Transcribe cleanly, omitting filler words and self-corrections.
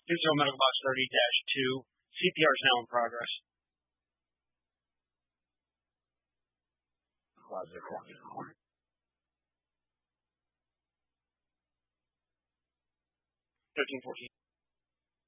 Digital Medical Box 30-2. CPR is now in progress. Roger. 13-14.